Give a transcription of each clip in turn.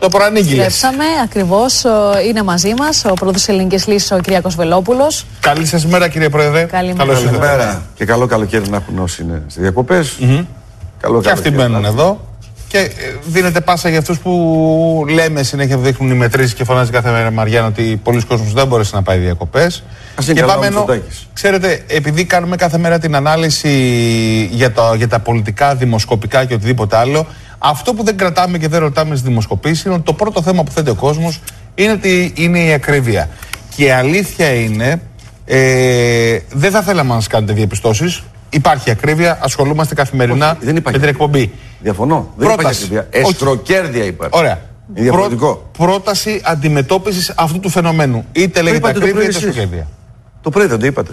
Το προανήγγειλες. Στρέψαμε, ακριβώς. Είναι μαζί μας ο πρόεδρος της Ελληνικής Λύσης, ο Κυριάκος Βελόπουλος. Καλή σας μέρα, κύριε Πρόεδρε. Καλημέρα. Και καλό καλοκαίρι να έχουν όσοι είναι στις διακοπές. Και αυτοί μπαίνουν εδώ. Και δίνεται πάσα για αυτούς που λέμε συνέχεια, δείχνουν οι μετρήσεις και φωνάζει κάθε μέρα Μαριάννα ότι πολλοί κόσμος δεν μπόρεσε να πάει διακοπές. Και πάμε ενώ, ξέρετε, επειδή κάνουμε κάθε μέρα την ανάλυση για τα πολιτικά, δημοσκοπικά και οτιδήποτε άλλο, αυτό που δεν κρατάμε και δεν ρωτάμε στις δημοσκοπήσεις είναι ότι το πρώτο θέμα που θέτει ο κόσμος είναι η ακρίβεια. Και η αλήθεια είναι, δεν θα θέλαμε να σας κάνετε διαπιστώσεις. Υπάρχει ακρίβεια, ασχολούμαστε καθημερινά με την εκπομπή. Διαφωνώ. Δεν υπάρχει ακρίβεια. Εστροκέρδεια υπάρχει. Ωραία. Πρόταση αντιμετώπισης αυτού του φαινομένου. Είτε λέγεται ακρίβεια είτε εστροκέρδεια. Το πρωί δεν το είπατε.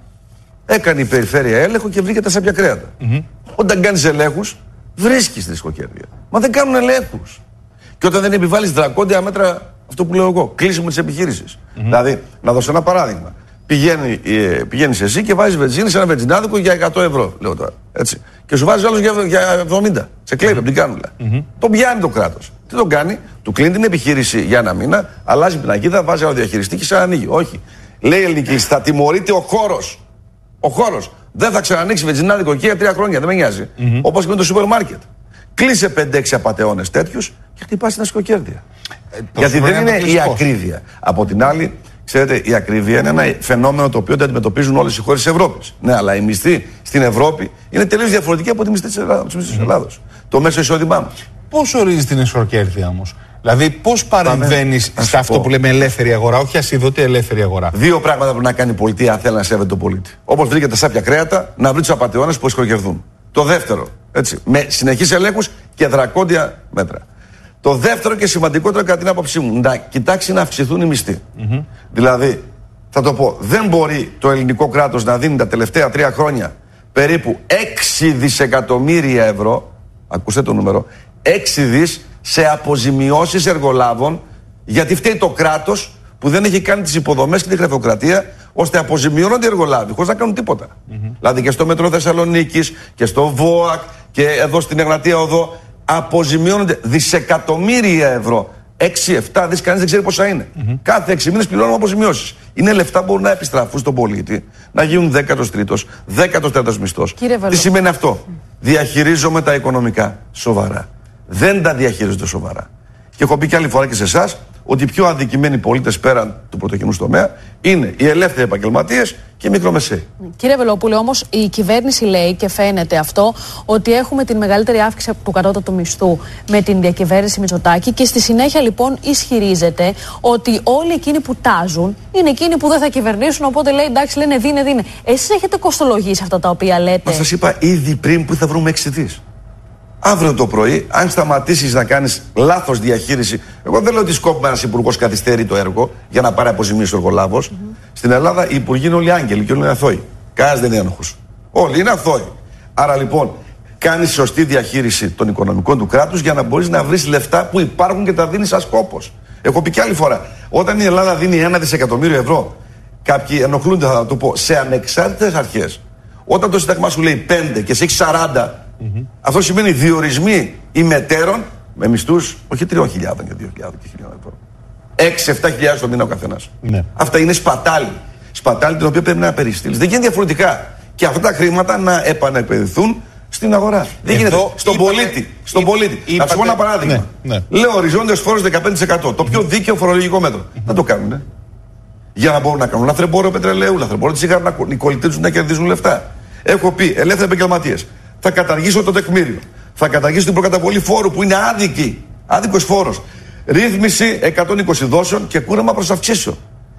Έκανε η περιφέρεια έλεγχο και βρήκε τα σάπια κρέατα. Όταν κάνεις ελέγχους, βρίσκεις τη εστροκέρδεια. Μα δεν κάνουν ελέγχους. Και όταν δεν επιβάλλεις δρακόντια μέτρα, αυτό που λέω εγώ, κλείσιμο της επιχείρησης. Δηλαδή, να δώσω ένα παράδειγμα. Πηγαίνεις εσύ και βάζεις βενζίνη σε ένα βενζινάδικο για 100 ευρώ, λέω τώρα. Έτσι. Και σου βάζει άλλος για 70. Σε κλέβει από την κάνουλα. Τον πιάνει το κράτος. Τι τον κάνει, του κλείνει την επιχείρηση για ένα μήνα, αλλάζει πινακίδα, βάζει άλλο διαχειριστή και σε ανοίγει. Όχι. Λέει η ελληνική, θα τιμωρείται ο χώρος. Ο χώρος. Δεν θα ξανανοίξει βενζινάδικο εκεί για 3 χρόνια, δεν με νοιάζει. Όπως και με το σούπερ μάρκετ. Κλείσε 5-6 απατεώνες τέτοιους και χτυπάς την ασκοκέρδεια. Γιατί δεν είναι η ακρίβεια. Από την άλλη, ξέρετε, η ακρίβεια είναι ένα φαινόμενο το οποίο το αντιμετωπίζουν όλες οι χώρες της Ευρώπης. Ναι, αλλά η μισθή στην Ευρώπη είναι τελείως διαφορετική από τη μισθή της Ελλάδος. Το μέσο εισόδημά μας. Πώς ορίζεις την εστροκέρδεια όμως? Δηλαδή, πώς παρεμβαίνεις σε αυτό που λέμε ελεύθερη αγορά, όχι ασίδωτη ελεύθερη αγορά? Δύο πράγματα πρέπει να κάνει η πολιτεία αν θέλει να σέβεται τον πολίτη. Όπως βρήκε τα σάπια κρέατα, να βρει τους απατεώνες που εστροκερδούν. Το δεύτερο, έτσι, με συνεχείς ελέγχους και δρακόντια μέτρα. Το δεύτερο και σημαντικότερο κατά την άποψή μου, να κοιτάξει να αυξηθούν οι μισθοί. Δηλαδή, θα το πω, δεν μπορεί το ελληνικό κράτος να δίνει τα τελευταία 3 χρόνια περίπου 6 δισεκατομμύρια ευρώ, ακούστε το νούμερο, 6 δις σε αποζημιώσεις εργολάβων, γιατί φταίει το κράτος που δεν έχει κάνει τις υποδομές και τη γραφειοκρατία ώστε αποζημιώνονται οι εργολάβοι χωρίς να κάνουν τίποτα. Δηλαδή και στο Μετρό Θεσσαλονίκης και στο ΒΟΑΚ και εδώ στην Εγνατία Οδό αποζημιώνονται δισεκατομμύρια ευρώ. 6-7 δις, κανείς δεν ξέρει πόσα είναι. Κάθε 6 μήνες πληρώνουμε αποζημιώσεις. Είναι λεφτά που μπορούν να επιστραφούν στον πολίτη, να γίνουν 13ος, 14ος μισθός. Τι σημαίνει αυτό? Διαχειρίζομαι τα οικονομικά σοβαρά. Δεν τα διαχειρίζονται σοβαρά. Και έχω πει και άλλη φορά και σε εσάς ότι οι πιο αδικημένοι πολίτες πέραν του πρωτογενούς τομέα είναι οι ελεύθεροι επαγγελματίες και οι μικρομεσαίοι. Κύριε Βελόπουλε, όμως η κυβέρνηση λέει και φαίνεται αυτό ότι έχουμε την μεγαλύτερη αύξηση του κατώτατου μισθού με την διακυβέρνηση Μητσοτάκη και στη συνέχεια λοιπόν ισχυρίζεται ότι όλοι εκείνοι που τάζουν είναι εκείνοι που δεν θα κυβερνήσουν. Οπότε λέει εντάξει, λένε δίνε. Εσείς έχετε κοστολογήσει αυτά τα οποία λέτε? Μα σας είπα ήδη πριν που θα βρούμε 6 δις. Αύριο το πρωί, αν σταματήσεις να κάνεις λάθος διαχείριση, εγώ δεν λέω ότι σκόπιμα ένας υπουργός καθυστερεί το έργο για να πάρει αποζημίωση ο εργολάβος. Στην Ελλάδα οι υπουργοί είναι όλοι άγγελοι και όλοι είναι αθώοι. Κανένας δεν είναι ένοχος. Όλοι είναι αθώοι. Άρα λοιπόν, κάνεις σωστή διαχείριση των οικονομικών του κράτους για να μπορείς να βρεις λεφτά που υπάρχουν και τα δίνεις σαν σκόπος. Έχω πει και άλλη φορά, όταν η Ελλάδα δίνει 1 δισεκατομμύριο ευρώ, κάποιοι ενοχλούνται, θα το πω, σε ανεξάρτητες αρχές. Όταν το Σύνταγμά σου λέει 5 και εσύ έχεις 40. Αυτό σημαίνει διορισμοί ημετέρων με μισθούς όχι 3.000 και 2.000 και 1.000 ευρώ. 6-7.000 το μήνα ο καθένας. Αυτά είναι σπατάλη. Σπατάλη την οποία πρέπει να περιστήλεις. Δεν γίνεται διαφορετικά. Και αυτά τα χρήματα να επανεπενδυθούν στην αγορά. Δεν γίνεται. Στον πολίτη. Να σου πω ένα παράδειγμα. Λέω οριζόντιος φόρος 15%. Το πιο δίκαιο φορολογικό μέτρο. Δεν το κάνουν. Για να μπορούν να κάνουν λαθρεμπόριο πετρελαίου, λαθρεμπόριο τσιγάρου, οι κολλητές τους να κερδίζουν λεφτά. Έχω πει ελεύθεροι επαγγελματίες. Θα καταργήσω το τεκμήριο. Θα καταργήσω την προκαταβολή φόρου που είναι άδικη. Άδικος φόρος. Ρύθμιση 120 δόσεων και κούρεμα προς αυξήσεων.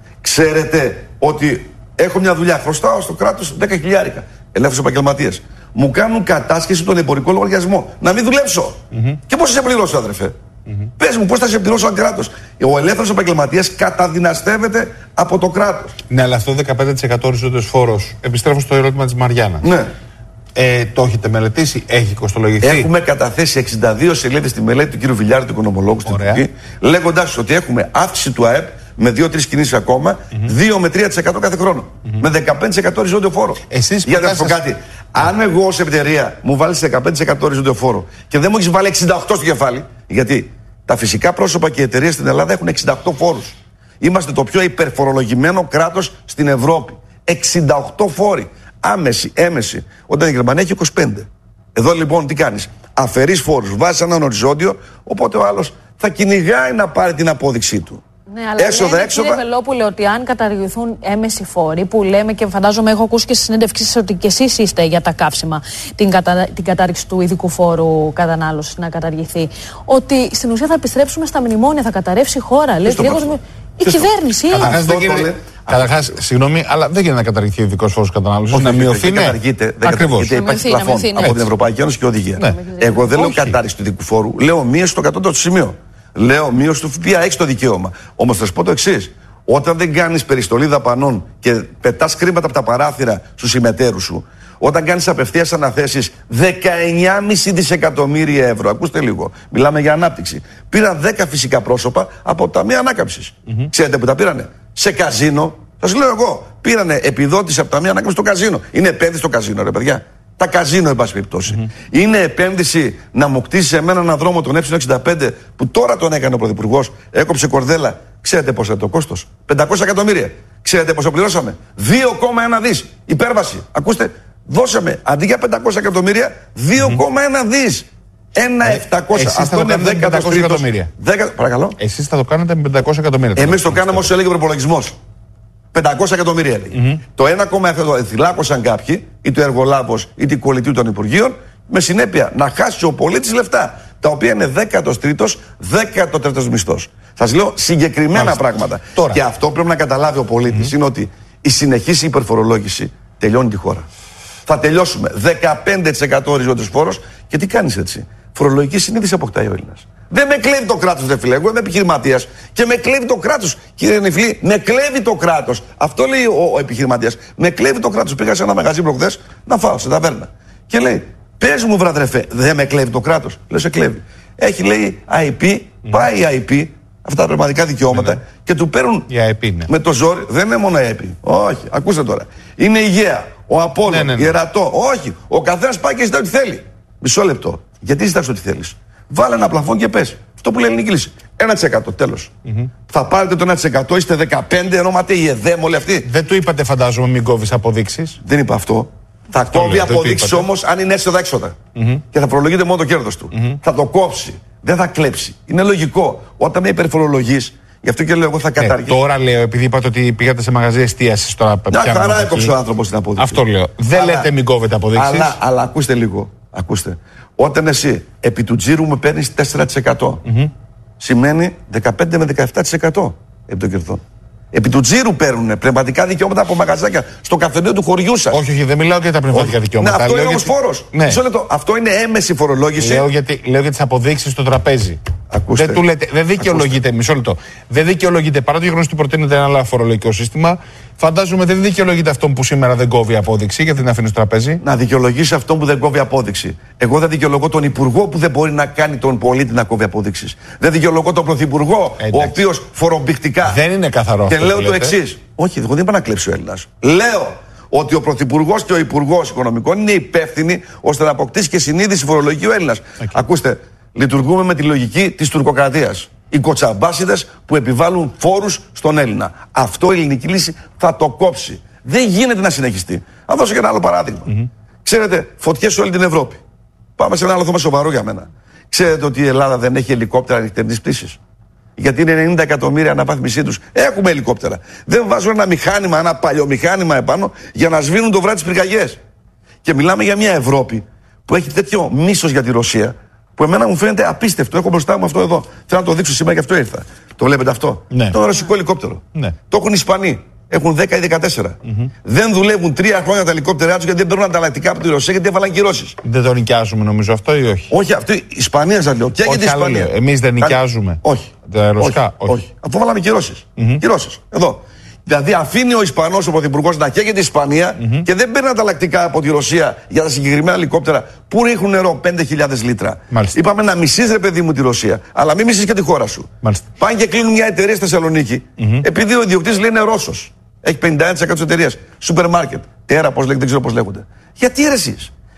Ξέρετε ότι έχω μια δουλειά, χρωστάω στο κράτος 10.000. Ελεύθερος επαγγελματίες. Μου κάνουν κατάσχεση τον εμπορικό λογαριασμό. Να μην δουλέψω. Και πώς θα σε πληρώσω, αδερφέ? Πες μου, πώς θα σε πληρώσω ένα κράτος? Ο ελεύθερος επαγγελματίας καταδυναστεύεται από το κράτος. Ναι, αλλά αυτό 15% οριζόντιος φόρος. Επιστρέφω στο ερώτημα της Μαριάννας. Ναι. Το έχετε μελετήσει, έχει κοστολογηθεί? Έχουμε καταθέσει 62 σελίδες στη μελέτη του κ. Βιλιάρη, του οικονομολόγου στην Τουρκία, λέγοντας ότι έχουμε αύξηση του ΑΕΠ με 2-3 κινήσεις ακόμα, 2 με 3% κάθε χρόνο. Με 15% οριζόντιο φόρο. Για να πω κάτι. Αν εγώ ως εταιρεία μου βάλεις 15% οριζόντιο φόρο και δεν μου έχεις βάλει 68 στο κεφάλι, γιατί Τα φυσικά πρόσωπα και οι εταιρείες στην Ελλάδα έχουν 68 φόρους. Είμαστε το πιο υπερφορολογημένο κράτος στην Ευρώπη. 68 φόροι. Άμεση, έμεση. Όταν η Γερμανία έχει 25. Εδώ λοιπόν τι κάνεις? Αφαιρείς φόρους, βάζεις έναν οριζόντιο, οπότε ο άλλος θα κυνηγάει να πάρει την απόδειξή του. Ναι, αλλά έσοδα, έξοδα. Κύριε Βελόπουλε, ότι αν καταργηθούν έμεση φόροι, που λέμε και φαντάζομαι έχω ακούσει και στη συνέντευξή σας ότι και εσείς είστε για τα καύσιμα, την κατάρριξη του ειδικού φόρου κατανάλωσης να καταργηθεί, ότι στην ουσία θα επιστρέψουμε στα μνημόνια, θα καταρρεύσει η χώρα. Λέει, η κυβέρνηση. Καταρχάς, συγγνώμη, αλλά δεν γίνεται να καταργηθεί ο ειδικός φόρος κατανάλωσης. Να μειωθεί, ναι. Ακριβώς. Υπάρχει πλαφόν από την Ευρωπαϊκή Ένωση και οδηγία. Εγώ δεν λέω κατάρριξη του ειδικού φόρου, λέω μείωση στο κατώτατο σημείο. Λέω μείωση του ΦΠΑ, έχει το δικαίωμα. Όμως θα σου πω το εξής. Όταν δεν κάνεις περιστολή δαπανών και πετάς χρήματα από τα παράθυρα στους συμμετέρους σου, όταν κάνεις απευθείας αναθέσεις 19,5 δισεκατομμύρια ευρώ, ακούστε λίγο, μιλάμε για ανάπτυξη. Πήραν 10 φυσικά πρόσωπα από τα Ταμεία Ανάκαμψης. Ξέρετε που τα πήρανε? Σε καζίνο. Σας λέω εγώ, πήρανε επιδότηση από τα Ταμεία Ανάκαμψης στο καζίνο. Είναι επένδυση στο καζίνο, ρε παιδιά. Τα καζίνο, εν πάση περιπτώσει. Είναι επένδυση να μου κτίσει εμένα έναν δρόμο τον Ε65 που τώρα τον έκανε ο Πρωθυπουργός, έκοψε κορδέλα. Ξέρετε πόσο είναι το κόστος? 500 εκατομμύρια. Ξέρετε πόσο πληρώσαμε? 2,1 δις. Υπέρβαση. Ακούστε, δώσαμε αντί για 500 εκατομμύρια, 2,1 δις. 1,700. Αυτό είναι 10 εκατομμύρια. Παρακαλώ. Εσείς θα το κάνετε με 500 εκατομμύρια. Εμείς το κάναμε όσο έλεγε ο προπολογισμός. 500 εκατομμύρια έλεγε. Το 1,7 θυλάκωσαν κάποιοι, είτε ο εργολάβος είτε η κολλητή των Υπουργείων, με συνέπεια να χάσει ο πολίτης λεφτά, τα οποία είναι 13ος, 14ος μισθός. Σας λέω συγκεκριμένα πράγματα. Τώρα. Και αυτό πρέπει να καταλάβει ο πολίτης είναι ότι η συνεχής υπερφορολόγηση τελειώνει τη χώρα. Θα τελειώσουμε 15% οριζόντιος φόρος και τι κάνεις έτσι? Φορολογική συνείδηση αποκτάει ο Έλληνας. Δεν με κλέβει το κράτος, δε φίλε. Εγώ είμαι επιχειρηματίας και με κλέβει το κράτος. Κύριε Νιφλή, με κλέβει το κράτος. Αυτό λέει ο επιχειρηματίας. Με κλέβει το κράτος. Πήγα σε ένα μαγαζί προχθές να φάω σε ταβέρνα. Και λέει, πες μου βραδρεφέ, δεν με κλέβει το κράτος? Λέω, σε κλέβει. Έχει λέει IP, πάει η IP, αυτά τα πνευματικά δικαιώματα και του παίρνουν με το ζόρι. Δεν είναι μόνο η IP. Όχι, ακούστε τώρα. Είναι η Γαία, ο Απόλλων, η Ερατό. Όχι, ο καθένας πάει και ζητάει ό,τι θέλει. Μισό λεπτό. Γιατί ζητάς ό,τι θέλεις? Βάλε ένα πλαφόν και πες. Αυτό που λέει η ελληνική λύση. 1%. Τέλος. Θα πάρετε το 1%, είστε 15, ενώματε η ΕΔΕΜ, όλοι αυτοί. Δεν του είπατε, φαντάζομαι, μην κόβεις αποδείξεις? Δεν είπα αυτό. Θα κόβει αποδείξεις όμως αν είναι έσοδα-έξοδα. Και θα φορολογείται μόνο το κέρδος του. Θα το κόψει. Δεν θα κλέψει. Είναι λογικό. Όταν με υπερφορολογείς, γι' αυτό και λέω εγώ θα καταργήσω. Τώρα λέω, επειδή είπατε ότι πήγατε σε μαγαζί εστίασης τώρα. Μια χαρά έκοψε ο άνθρωπος την αποδείξη. Αυτό λέω. Δεν λέτε μην κόβετε αποδείξεις. Αλλά ακούστε λίγο. Ακούστε. Όταν εσύ επί του τζίρου μου παίρνεις 4%, σημαίνει 15 με 17% επί των κερδών. Επί του τζίρου παίρνουν πνευματικά δικαιώματα από μαγαζάκια στο καφενείο του χωριού σας. Όχι, δεν μιλάω για τα πνευματικά δικαιώματα. Ναι, αυτό είναι όμως φόρος. Ναι. Αυτό είναι έμεση φορολόγηση. Λέω για τις αποδείξεις στο τραπέζι. Ακούστε. Δεν του λέτε, δεν δικαιολογείται, μισό λεπτό. Δεν δικαιολογείται, παρά το γεγονός ότι προτείνεται ένα άλλο φορολογικό σύστημα, φαντάζομαι δεν δικαιολογείται αυτόν που σήμερα δεν κόβει απόδειξη γιατί την αφήνει στο τραπέζι. Να δικαιολογήσει αυτόν που δεν κόβει απόδειξη. Εγώ δεν δικαιολογώ τον Υπουργό που δεν μπορεί να κάνει τον πολίτη να κόβει απόδειξης. Δεν δικαιολογώ τον Πρωθυπουργό, ο οποίος φορομπηχτικά. Δεν είναι καθαρό. Και λέω το εξής. Όχι, εγώ δεν είπα να κλέψει ο Έλληνας. Λέω ότι ο Πρωθυπουργός και ο Υπουργός Οικονομικών είναι υπεύθυνοι ώστε να αποκτήσει και συνείδηση φορολογική ο Έλληνας. Ακούστε. Λειτουργούμε με τη λογική της τουρκοκρατίας. Οι κοτσαμπάσιδες που επιβάλλουν φόρους στον Έλληνα. Αυτό η ελληνική λύση θα το κόψει. Δεν γίνεται να συνεχιστεί. Θα δώσω και ένα άλλο παράδειγμα. Ξέρετε, φωτιές σε όλη την Ευρώπη. Πάμε σε ένα άλλο θέμα σοβαρό για μένα. Ξέρετε ότι η Ελλάδα δεν έχει ελικόπτερα νυχτερινής πτήσης? Γιατί είναι 90 εκατομμύρια αναβάθμισή τους. Έχουμε ελικόπτερα. Δεν βάζουν ένα μηχάνημα, ένα παλιομηχάνημα επάνω για να σβήνουν το βράδυ τις πυρκαγιές. Και μιλάμε για μια Ευρώπη που έχει τέτοιο μίσος για τη Ρωσία, που εμένα μου φαίνεται απίστευτο. Έχω μπροστά μου αυτό εδώ. Θέλω να το δείξω σήμερα και αυτό ήρθα. Το βλέπετε αυτό? Ναι. Το ρωσικό ελικόπτερο. Ναι. Το έχουν οι Ισπανοί. Έχουν 10 ή 14. Δεν δουλεύουν 3 χρόνια τα ελικόπτερά τους γιατί δεν παίρνουν ανταλλακτικά από τη Ρωσία γιατί έβαλαν κυρώσεις. Δεν το νοικιάζουμε νομίζω αυτό ή όχι? Όχι, αυτό η Ισπανία σας λέω. Και για την Ισπανία. Εμείς δεν νοικιάζουμε. Όχι. Τα ρωσικά. Όχι. Αυτό βάλαμε κυρώσεις. Κυρώσεις. Εδώ. Δηλαδή αφήνει ο Ισπανός ο Πρωθυπουργός να καίγεται η Ισπανία και δεν παίρνει ανταλλακτικά από τη Ρωσία για τα συγκεκριμένα ελικόπτερα που ρίχνουν νερό 5.000 λίτρα. Μάλιστα. Είπαμε να μισείς ρε παιδί μου τη Ρωσία, αλλά μην μισείς και τη χώρα σου. Μάλιστα. Πάνε και κλείνουν μια εταιρεία στη Θεσσαλονίκη επειδή ο ιδιοκτήτης λέει είναι Ρώσος. Έχει 51% της εταιρείας. Σούπερ μάρκετ. Τέρα, πώς λέγεται, δεν ξέρω πώς λέγονται. Γιατί ρε εσείς?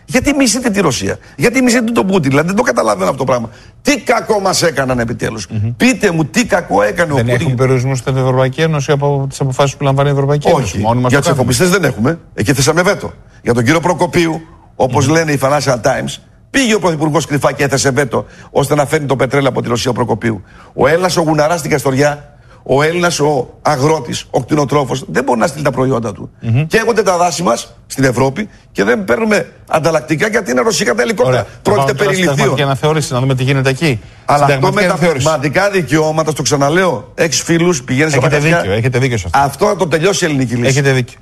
Γιατί μισείτε τη Ρωσία, γιατί μισείτε τον Πούτιν, δηλαδή δεν το καταλαβαίνω αυτό το πράγμα. Τι κακό μας έκαναν επιτέλους. Πείτε μου τι κακό έκανε ο Πούτιν. Δεν έχουν περιορισμούς στην Ευρωπαϊκή Ένωση από τις αποφάσεις που λαμβάνει η Ευρωπαϊκή Ένωση? Όχι, για τους εφοπλιστές δεν έχουμε. Εκεί θέσαμε βέτο. Για τον κύριο Προκοπίου, όπως λένε οι Financial Times, πήγε ο Πρωθυπουργός κρυφά και έθεσε βέτο ώστε να φέρνει το πετρέλαιο από τη Ρωσία ο Προκοπίου. Ο Έλληνας ο γουναράς στην Καστοριά, ο Έλληνας ο αγρότης, ο κτηνοτρόφος, δεν μπορεί να στείλει τα προϊόντα του. Καίγονται τα δάση μας στην Ευρώπη και δεν παίρνουμε ανταλλακτικά γιατί είναι ρωσικά τα ελικόπτερα. Πρόκειται περί λιθίων. Συνταγματική αναθεώρηση, να δούμε τι γίνεται εκεί. Αλλά αυτό με τα πνευματικά δικαιώματα, στο ξαναλέω, έχεις φίλους, πηγαίνεις σε παγιασιά. Έχετε δίκιο σε αυτό. Αυτό θα το τελειώσει η ελληνική λύση. Έχετε δίκιο.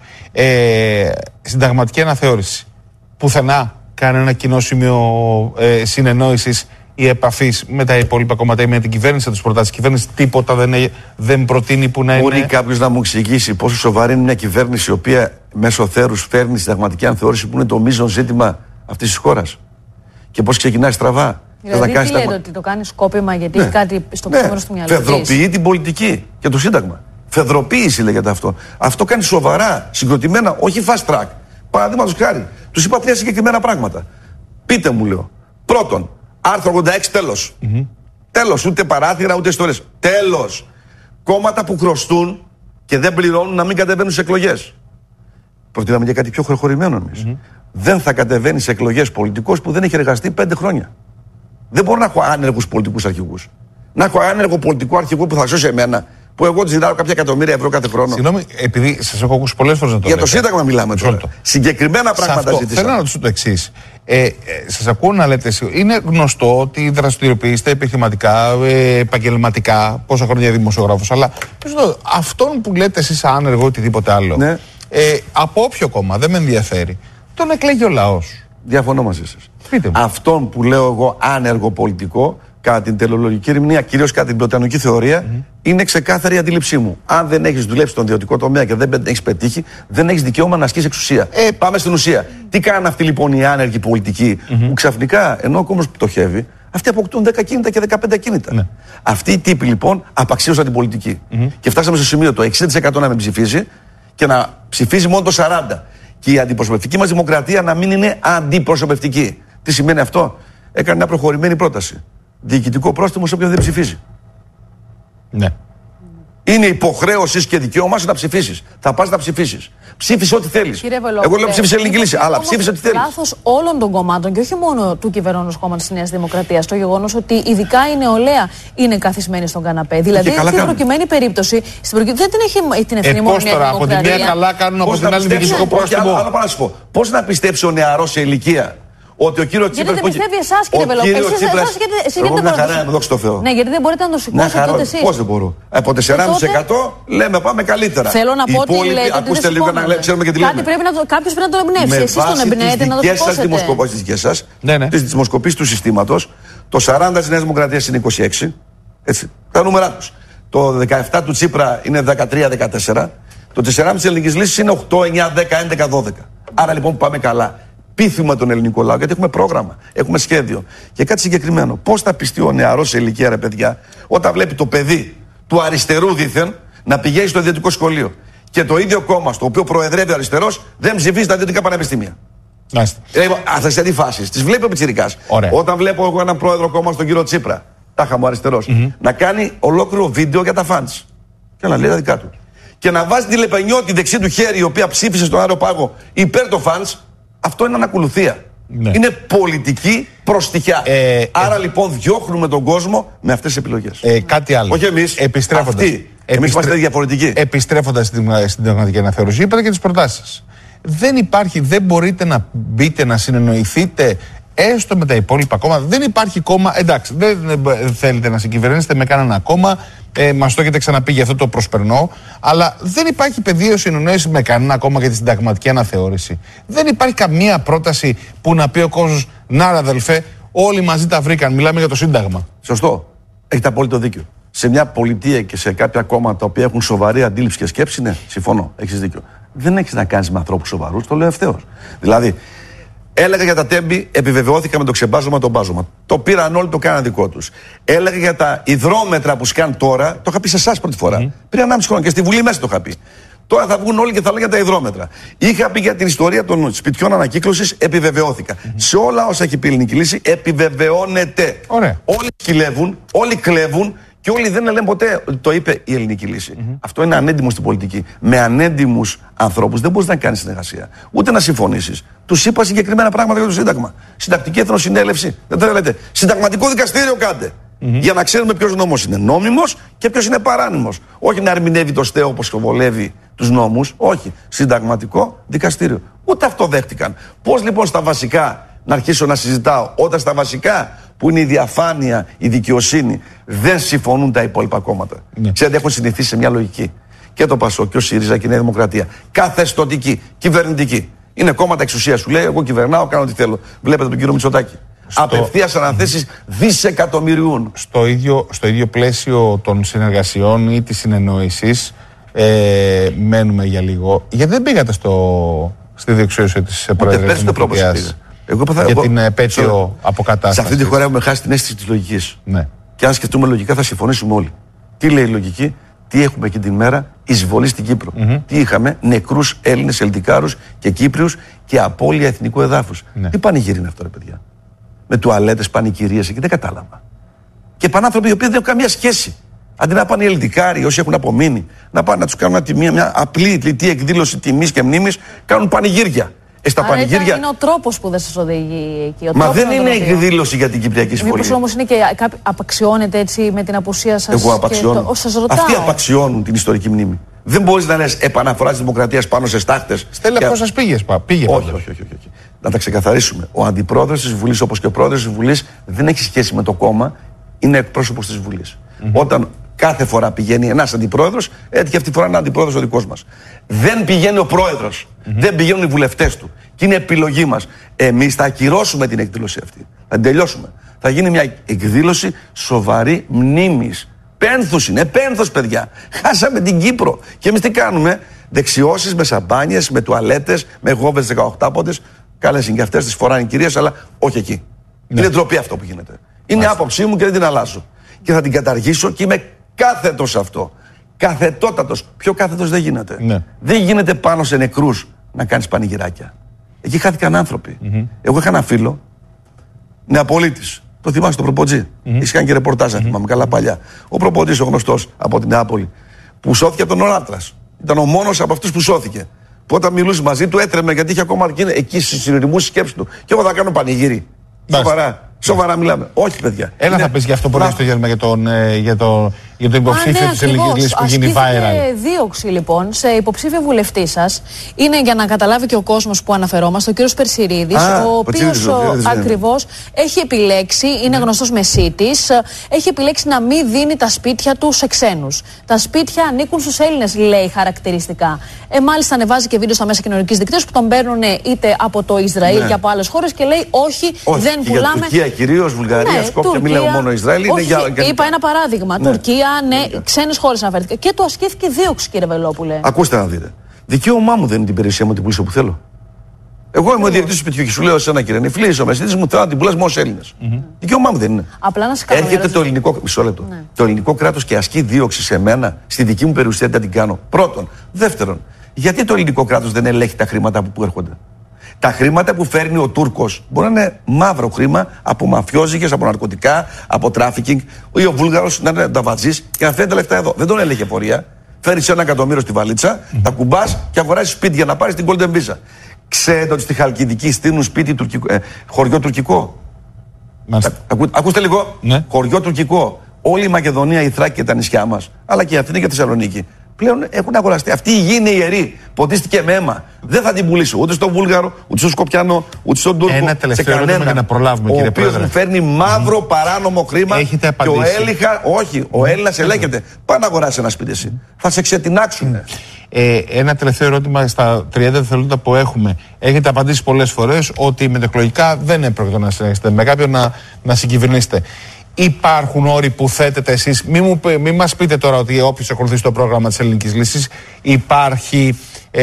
Συνταγματική αναθεώρηση. Πουθενά κανένα κοινό σημείο συνεννόησης ή επαφής με τα υπόλοιπα κόμματα ή με την κυβέρνηση, τις προτάσεις της κυβέρνησης, τίποτα δεν προτείνει που να είναι. Μπορεί κάποιος να μου εξηγήσει πόσο σοβαρή είναι μια κυβέρνηση η οποία μέσω θέρους φέρνει συνταγματική αναθεώρηση που είναι το μείζον ζήτημα αυτής της χώρας? Και πώς ξεκινάει στραβά. Δηλαδή, τι λέτε, ότι το κάνει σκόπιμα γιατί έχει κάτι στο μέρος του μυαλού της? Φεδροποιεί την πολιτική και το Σύνταγμα. Φεδροποίηση λέγεται αυτό. Αυτό κάνει σοβαρά, συγκροτημένα, όχι fast track. Παραδείγματος χάρη, τους είπα 3 συγκεκριμένα πράγματα. Πείτε μου, λέω. Πρώτον, άρθρο 86, τέλος. Τέλος, ούτε παράθυρα ούτε ιστορίες. Τέλος. Κόμματα που χρωστούν και δεν πληρώνουν να μην κατεβαίνουν σε εκλογές. Προτείναμε για κάτι πιο προχωρημένο εμείς. Δεν θα κατεβαίνει σε εκλογές πολιτικός που δεν έχει εργαστεί 5 χρόνια. Δεν μπορώ να έχω άνεργους πολιτικούς αρχηγούς. Να έχω άνεργο πολιτικό αρχηγό που θα σώσει εμένα, που εγώ του ζητάω κάποια εκατομμύρια ευρώ κάθε χρόνο. Συγγνώμη, επειδή σας έχω ακούσει πολλές φορές να το λέτε. Για το Σύνταγμα μιλάμε τώρα. Συγκεκριμένα πράγματα ζητήσαμε. Θέλω να ρωτήσω το εξής. Σας ακούω να λέτε, είναι γνωστό ότι δραστηριοποιείστε επιχειρηματικά, επαγγελματικά, πόσα χρόνια δημοσιογράφος, αλλά αυτόν που λέτε εσείς άνεργο ή οτιδήποτε άλλο, ναι. Από όποιο κόμμα, δεν με ενδιαφέρει, τον εκλέγει ο λαός. Διαφωνώ μαζί σας. Αυτόν που λέω εγώ άνεργο πολιτικό, κατά την τελεολογική ερμηνεία, κυρίως κατά την πλωτιανική θεωρία, είναι ξεκάθαρη η αντίληψή μου. Αν δεν έχεις δουλέψει στον ιδιωτικό τομέα και δεν έχεις πετύχει, δεν έχεις δικαίωμα να ασκήσεις εξουσία. Πάμε στην ουσία. Τι κάνουν αυτοί λοιπόν οι άνεργοι πολιτικοί, που ξαφνικά, ενώ ο κόμμος πτωχεύει, αυτοί αποκτούν 10 κίνητα και 15 κίνητα. Αυτοί οι τύποι λοιπόν απαξίωσαν την πολιτική. Και φτάσαμε στο σημείο το 60% να με ψηφίζει και να ψηφίζει μόνο το 40%. Και η αντιπροσωπευτική μας δημοκρατία να μην είναι αντιπροσωπευτική. Τι σημαίνει αυτό? Έκανε μια προχωρημένη πρόταση. Διοικητικό πρόστιμο σε όποιον δεν ψηφίζει. Ναι. Είναι υποχρέωση και δικαίωμά σου να ψηφίσεις. Θα πας να ψηφίσεις. Ψήφισε ό,τι θέλεις. Εγώ λέω ψήφισε ελληνική λύση, αλλά ψήφισε ό,τι θέλεις. Λάθος όλων των κομμάτων και όχι μόνο του κυβερνώντος κόμματος της Νέας Δημοκρατίας. Το γεγονός ότι ειδικά η νεολαία είναι καθισμένη στον καναπέ. Δηλαδή, στην προκειμένη περίπτωση δεν την έχει την ευθύνη μόνο η Νέα Δημοκρατία. Από τη μία καλά κάνουν, από την άλλη διοικητικό πρόστιμο. Άλλο να σου πω. Πώς να πιστέψει ο νεαρός σε ηλικία ότι ο κύριος Τσίπρας. Γιατί δεν πιστεύει εσάς, κύριε Βελόπουλο. Εγώ μια χαρά είμαι, δόξα τω Θεώ. Ναι, γιατί δεν μπορείτε να το σηκώσετε ούτε εσείς. Πώς δεν μπορώ? Από 4,5% λέμε πάμε καλύτερα. Θέλω να πω ότι λέτε. Ακούστε λίγο να ξέρουμε και τι λέμε. Κάποιος πρέπει να το εμπνεύσει. Εσείς τον εμπνέετε να το σηκώσετε. Με τις δικές σας δημοσκοπήσεις του συστήματος, το 40% της Νέας Δημοκρατίας είναι 26. Έτσι. Τα νούμερα τους. Το 17% του Τσίπρα είναι 13-14. Το 4,5% της ελληνικής λύσης είναι 8, 9, 10, 11, 12. Άρα λοιπόν πάμε καλά. Πείθουμε τον ελληνικό λαό, γιατί έχουμε πρόγραμμα, έχουμε σχέδιο. Και κάτι συγκεκριμένο. Πώς θα πιστεί ο νεαρός σε ηλικία, ρε παιδιά, όταν βλέπει το παιδί του αριστερού δήθεν να πηγαίνει στο ιδιωτικό σχολείο και το ίδιο κόμμα στο οποίο προεδρεύει ο αριστερός δεν ψηφίζει τα ιδιωτικά πανεπιστήμια. Αυτές τις αντιφάσεις τις βλέπει ο πιτσιρικάς. Όταν βλέπω εγώ έναν πρόεδρο κόμμα στον κύριο Τσίπρα, τάχα μου αριστερός, να κάνει ολόκληρο βίντεο για τα φαντς και να λέει τα δικά του. Και να βάζει τη Λεπενιώτη δεξί του χέρι, η οποία ψήφισε στον Άριο Πάγο υπέρ το φαντς. Αυτό είναι ανακολουθία. Ναι. Είναι πολιτική προστιχιά. Άρα λοιπόν διώχνουμε τον κόσμο με αυτές τις επιλογές. Κάτι άλλο. Όχι εμείς. Εμείς είμαστε διαφορετικοί. Επιστρέφοντας στην συνταγματική αναθεώρηση, είπατε και τις προτάσεις σας. Δεν μπορείτε να μπείτε, να συνεννοηθείτε έστω με τα υπόλοιπα κόμματα. Δεν υπάρχει κόμμα. Εντάξει, δεν θέλετε να συγκυβερνήσετε με κανένα κόμμα. Μας το έχετε ξαναπεί, γι' αυτό το προσπερνώ. Αλλά δεν υπάρχει πεδίο συνεννόηση με κανένα κόμμα για τη συνταγματική αναθεώρηση. Δεν υπάρχει καμία πρόταση που να πει ο κόσμος, να ρε αδελφέ, όλοι μαζί τα βρήκαν. Μιλάμε για το Σύνταγμα. Σωστό. Έχετε απόλυτο δίκιο. Σε μια πολιτεία και σε κάποια κόμματα τα οποία έχουν σοβαρή αντίληψη και σκέψη, ναι, συμφωνώ. Έχεις δίκιο. Δεν έχεις να κάνεις με ανθρώπους σοβαρούς, το λέω ευθέως. Δηλαδή, έλεγα για τα τέμπη, επιβεβαιώθηκα με το ξεμπάζωμα το μπάζωμα. Το πήραν όλοι, το κάναν δικό τους. Έλεγα για τα υδρόμετρα που σκάν τώρα, το είχα πει σε εσάς πρώτη φορά. Πριν 1,5 χρόνο και στη Βουλή μέσα το είχα πει. Τώρα θα βγουν όλοι και θα λένε για τα υδρόμετρα. Είχα πει για την ιστορία των σπιτιών ανακύκλωσης, επιβεβαιώθηκα. Σε όλα όσα έχει πει η Ελληνική Λύση, επιβεβαιώνεται. Ωραία. Όλοι κλέβουν, όλοι κλέβουν και όλοι δεν λένε ποτέ ότι το είπε η Ελληνική Λύση. Αυτό είναι ανέντιμο στην πολιτική. Με ανέντιμους ανθρώπους δεν μπορείς να κάνεις συνεργασία, ούτε να συμφωνήσεις. Τους είπα συγκεκριμένα πράγματα για το Σύνταγμα. Συντακτική Εθνοσυνέλευση. Δεν τα λέτε. Συνταγματικό δικαστήριο κάντε. Για να ξέρουμε ποιος νόμος είναι νόμιμος και ποιος είναι παράνομος. Όχι να ερμηνεύει το ΣΤΕ όπως βολεύει τους νόμους. Όχι. Συνταγματικό δικαστήριο. Ούτε αυτό δέχτηκαν. Πώς λοιπόν στα βασικά να αρχίσω να συζητάω, όταν στα βασικά που είναι η διαφάνεια, η δικαιοσύνη, δεν συμφωνούν τα υπόλοιπα κόμματα. Ξέρετε, έχουν συνηθίσει σε μια λογική. Και το ΠΑΣΟΚ και ο ΣΥΡΙΖΑ και η Νέα Δημοκρατία. Καθεστωτική, κυβερνητική. Είναι κόμματα εξουσίας. Σου λέει: εγώ κυβερνάω, κάνω ό,τι θέλω. Βλέπετε τον κύριο Μητσοτάκη. Απευθείας αναθέσεις δισεκατομμυρίων. Στο ίδιο πλαίσιο των συνεργασιών ή της συνεννόησης, μένουμε για λίγο. Γιατί δεν πήγατε στη διεξίωση της Προεδρίας της Δημοκρατίας για την επέτειο αποκατάστασης? Σε αυτή τη χώρα έχουμε χάσει την αίσθηση της λογικής. Ναι. Και αν σκεφτούμε λογικά θα συμφωνήσουμε όλοι. Τι λέει η λογική? Τι έχουμε εκεί την μέρα? Εισβολή στην Κύπρο. Τι είχαμε? Νεκρούς Έλληνες, Ελτικάρους και Κύπριους και απώλεια εθνικού εδάφους. Τι πανηγύρι είναι αυτό, ρε παιδιά? Με τουαλέτες, πανηγυρίες εκεί, δεν κατάλαβα. Και πανάνθρωποι οι οποίοι δεν έχουν καμία σχέση. Αντί να πάνε οι Ελτικάροι, όσοι έχουν απομείνει, να πάνε να τους κάνουν μια απλή λιτή εκδήλωση τιμής και μνήμης, κάνουν πανηγύρια. Στα πανηγύρια. Είναι ο τρόπος που δεν σας οδηγεί εκεί. Μα δεν είναι εκδήλωση για την Κυπριακή Συμφωνία. Μήπως όμως είναι και απαξιώνεται έτσι με την απουσία σας? Εγώ απαξιώνω. Αυτοί απαξιώνουν την ιστορική μνήμη. Δεν μπορείς να λες επαναφορά της δημοκρατίας πάνω σε στάχτες. Στέλλα, πώς σας πήγε? Όχι. Να τα ξεκαθαρίσουμε. Ο αντιπρόεδρος της Βουλής, όπως και ο πρόεδρος της Βουλής, δεν έχει σχέση με το κόμμα, είναι εκπρόσωπος της Βουλής. Όταν κάθε φορά πηγαίνει ένας αντιπρόεδρος, έτυχε αυτή τη φορά ένα αντιπρόεδρος ο δικός μας. Δεν πηγαίνει ο πρόεδρος, δεν πηγαίνουν οι βουλευτές του. Και είναι επιλογή μας. Εμείς θα ακυρώσουμε την εκδήλωση αυτή. Θα την τελειώσουμε. Θα γίνει μια εκδήλωση σοβαρή μνήμης. Πένθους είναι, πένθος, παιδιά. Χάσαμε την Κύπρο. Και εμείς τι κάνουμε? Δεξιώσεις με σαμπάνιες, με τουαλέτες, με γόβες 18 πόντες. Καλές είναι και αυτές, τις φοράνε οι κυρίες, αλλά όχι εκεί. Είναι ντροπή αυτό που γίνεται. Είναι άποψή μου και δεν την αλλάζω. Και θα την καταργήσω και είμαι κάθετος σε αυτό. Καθετότατος. Πιο κάθετος δεν γίνεται. Δεν γίνεται πάνω σε νεκρούς να κάνεις πανηγυράκια. Εκεί χάθηκαν άνθρωποι. Εγώ είχα ένα φίλο, Νεαπολίτης. Το θυμάσαι, το Προποτζή. Είχαν και ρεπορτάζ, αν θυμάμαι καλά παλιά. Ο Προποτζής, ο γνωστός από την Νεάπολη, που σώθηκε από τον Οράτρας. Ήταν ο μόνος από αυτούς που σώθηκε. Που όταν μιλούσε μαζί του έτρεμε γιατί είχε ακόμα εκεί στις συνειρμούς σκέψεις του. Και εγώ θα κάνω πανηγύρι. Σοβαρά μιλάμε. Όχι, παιδιά. Έλα, θα πεις για αυτό που λέει στο Γέρμα για τον υποψήφιο της Ελληνικής Λύσης που γίνει viral. Δίωξη λοιπόν σε υποψήφιο βουλευτή σας. Είναι για να καταλάβει και ο κόσμος που αναφερόμαστε, ο κύριος Περσιρίδης, ο οποίος ακριβώς έχει επιλέξει, είναι γνωστός μεσίτης, έχει επιλέξει να μην δίνει τα σπίτια του σε ξένους. Τα σπίτια ανήκουν στους Έλληνες, λέει χαρακτηριστικά. Μάλιστα ανεβάζει και βίντεο στα μέσα κοινωνικής δικτύωσης που τον παίρνουν είτε από το Ισραήλ και από άλλες χώρες και λέει όχι, δεν πουλάμε. Τουρκία κυρίως, Βουλγαρία, Σκόπια, μην λέω μόνο Ισραήλ. Είπα ένα παράδειγμα. Τουρκία, ξένες χώρες αναφέρθηκε. Και του ασκήθηκε δίωξη, κύριε Βελόπουλε. Ακούστε να δείτε. Δικαίωμά μου δεν είναι την περιουσία μου την πουλήσω που θέλω. Εγώ είμαι ο διοικητής του σπιτιού και σου λέω σε ένα κύριε Νεφλή, ο Μεσίτης μου, θέλω να την πουλάς μόνο σε Έλληνες. Δικαίωμά μου δεν είναι. Απλά να σε κάνω. Έρχεται το ελληνικό. Μισό λεπτό. Το ελληνικό κράτος και ασκεί δίωξη σε μένα, στη δική μου περιουσία δεν την κάνω. Πρώτον. Δεύτερον, γιατί το ελληνικό κράτος δεν ελέγχει τα χρήματα που έρχονται? Τα χρήματα που φέρνει ο Τούρκος μπορεί να είναι μαύρο χρήμα από μαφιόζικες, από ναρκωτικά, από τράφικινγκ, ή ο Βούλγαρος να είναι ταβατζής και να φέρνει τα λεφτά εδώ. Δεν τον έλεγε πορεία. Φέρνει 1 εκατομμύριο στη βαλίτσα, τα κουμπάς και αγοράζεις σπίτι για να πάρεις την Golden Visa. Ξέρετε ότι στη Χαλκιδική στείλουν σπίτι χωριό τουρκικό? Ακούστε λίγο. Χωριό τουρκικό. Όλη η Μακεδονία, η Θράκη και τα νησιά μας, αλλά και η Αθήνα και η Θεσσαλονίκη, πλέον έχουν αγοραστεί. Αυτή η γη είναι ιερή. Ποτίστηκε με αίμα. Δεν θα την πουλήσω ούτε στον Βούλγαρο, ούτε στον Σκοπιανό, ούτε στον Τούρκο. Ένα τελευταίο ερώτημα για να προλάβουμε, κύριε Πρόεδρε. Ο οποίος μου φέρνει μαύρο παράνομο χρήμα. Έχετε απαντήσει? Και ο Έλληνας ελέγχεται. Πάει να αγοράσει ένα σπίτι εσύ. Θα σε ξετινάξουν. Ένα τελευταίο ερώτημα στα 30 δευτερόλεπτα που έχουμε. Έχετε απαντήσει πολλές φορές ότι μετεκλογικά δεν έπρεπε να συνεχίσετε με κάποιον να συγκυβερνήσετε. Υπάρχουν όροι που θέτετε εσείς? Μην μας πείτε τώρα ότι όποιος ακολουθεί το πρόγραμμα της Ελληνικής Λύσης υπάρχει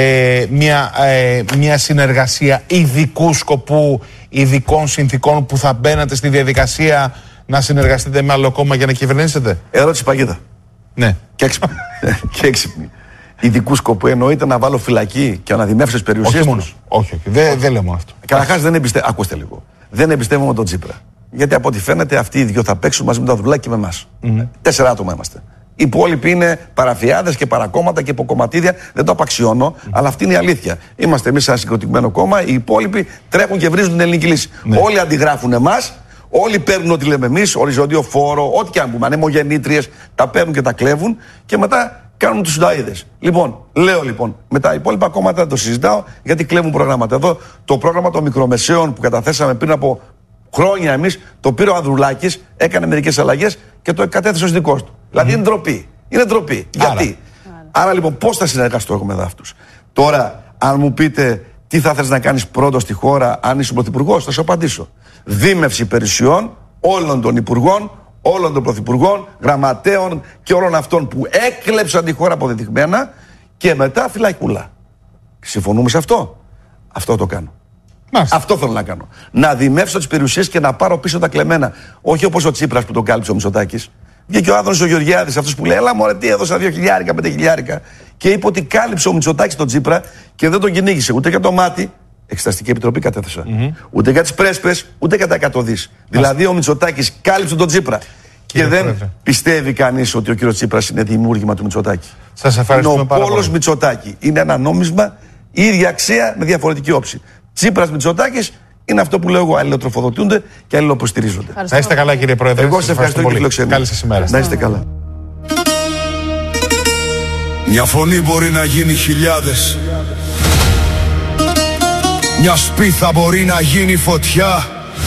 μια συνεργασία ειδικού σκοπού, ειδικών συνθήκων που θα μπαίνατε στη διαδικασία να συνεργαστείτε με άλλο κόμμα για να κυβερνήσετε? Ερώτηση παγίδα. Ναι. Και έξυπνη. ειδικού σκοπού εννοείται να βάλω φυλακή και να δημεύσω τις περιουσίες τους? Όχι. Δεν λέμε αυτό. Καταρχάς ακούστε λίγο. Δεν εμπιστεύομαι τον Τσίπρα. Γιατί από ό,τι φαίνεται αυτοί οι δυο θα παίξουν μαζί με τον Ανδρουλάκη και με εμάς. 4 άτομα είμαστε. Οι υπόλοιποι είναι παραφιάδες και παρακόμματα και υποκομματίδια. Δεν το απαξιώνω, αλλά αυτή είναι η αλήθεια. Είμαστε εμείς ένα συγκροτημένο κόμμα. Οι υπόλοιποι τρέχουν και βρίζουν την ελληνική λύση. Όλοι αντιγράφουν εμάς. Όλοι παίρνουν ό,τι λέμε εμείς, οριζόντιο φόρο, ό,τι και αν πούμε. Ανεμογεννήτριες, τα παίρνουν και τα κλέβουν και μετά κάνουν τους συνταΐδες. Λέω με τα υπόλοιπα κόμματα δεν το συζητάω γιατί κλέβουν προγράμματα. Εδώ το πρόγραμμα των μικρομεσαίων που καταθέσαμε πριν από χρόνια εμείς, το πήρε ο Ανδρουλάκης, έκανε μερικές αλλαγές και το κατέθεσε ως δικός του. Δηλαδή είναι ντροπή. Είναι ντροπή. Γιατί? Άρα λοιπόν πώς θα συνεργαστώ εγώ με αυτούς? Τώρα, αν μου πείτε τι θα θες να κάνεις πρώτο στη χώρα αν είσαι πρωθυπουργός, θα σου απαντήσω. Δίμευση περιουσιών όλων των υπουργών, όλων των πρωθυπουργών, γραμματέων και όλων αυτών που έκλεψαν τη χώρα αποδεδειγμένα και μετά φυλακούλα. Συμφωνούμε σε αυτό? Αυτό το κάνω. Αυτό θέλω να κάνω. Να δημεύσω τις περιουσίες και να πάρω πίσω τα κλεμμένα. Όχι όπως ο Τσίπρας που τον κάλυψε ο Μητσοτάκης. Βγήκε ο Άδωνης ο Γεωργιάδης, αυτός που λέει: έλα μωρέ, τι έδωσα 2.000, 5.000. Και είπε ότι κάλυψε ο Μητσοτάκης τον Τσίπρα και δεν τον κυνήγησε ούτε για το μάτι. Εξεταστική επιτροπή κατέθεσα. Ούτε για τις πρέσπες, ούτε για τα 100 δις. Δηλαδή ο Μητσοτάκης κάλυψε τον Τσίπρα. Και δεν πιστεύει κανείς ότι ο κύριος Τσίπρας είναι δημιούργημα του Μητσοτάκη. Σας ευχαριστούμε πάρα πολύ. Ο πόλος Μητσοτάκη είναι ένα νόμισμα, η ίδια αξία με διαφορετική όψη. Τσίπρας Μητσοτάκης είναι αυτό που λέω εγώ, αλληλοτροφοδοτούνται και αλληλοποστηρίζονται. Να είστε καλά, κύριε Πρόεδρε. Εγώ σε ευχαριστώ πολύ. Καλή σας ημέρα. Να είστε καλά. Μια φωνή μπορεί να γίνει χιλιάδες. Μια σπίθα μπορεί να γίνει φωτιά.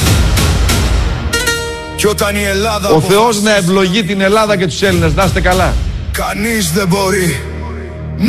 Κι όταν η Ελλάδα ο Θεός να ευλογεί την Ελλάδα και τους Έλληνες. Να είστε καλά. Κανείς δεν μπορεί